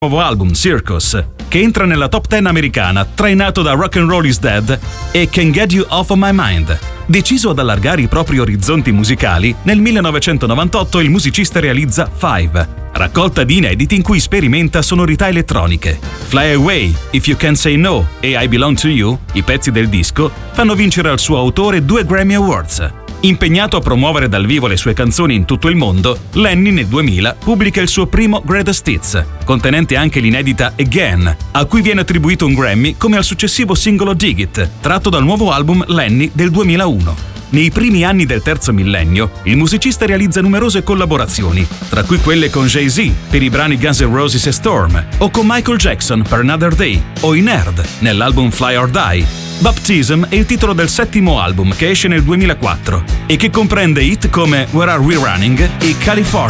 nuovo album Circus, che entra nella top 10 americana trainato da Rock and Roll is Dead e Can't Get You Off of My Mind. Deciso ad allargare i propri orizzonti musicali, nel 1998 il musicista realizza Five, raccolta di inediti in cui sperimenta sonorità elettroniche. Fly Away, If You Can't Say No e I Belong to You, i pezzi del disco, fanno vincere al suo autore 2 Grammy Awards. Impegnato a promuovere dal vivo le sue canzoni in tutto il mondo, Lenny nel 2000 pubblica il suo primo Greatest Hits, contenente anche l'inedita Again, a cui viene attribuito un Grammy come al successivo singolo Dig It, tratto dal nuovo album Lenny del 2001. Nei primi anni del terzo millennio, il musicista realizza numerose collaborazioni, tra cui quelle con Jay-Z per i brani Guns N' Roses e Storm, o con Michael Jackson per Another Day, o i Nerd nell'album Fly or Die. Baptism è il titolo del settimo album che esce nel 2004 e che comprende hit come Where Are We Running e California.